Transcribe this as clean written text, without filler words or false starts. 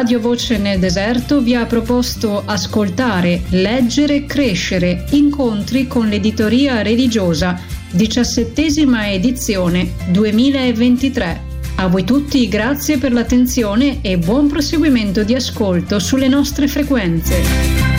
Radio Voce nel Deserto vi ha proposto Ascoltare, leggere, crescere, incontri con l'editoria religiosa, 17ª edizione 2023. A voi tutti grazie per l'attenzione e buon proseguimento di ascolto sulle nostre frequenze.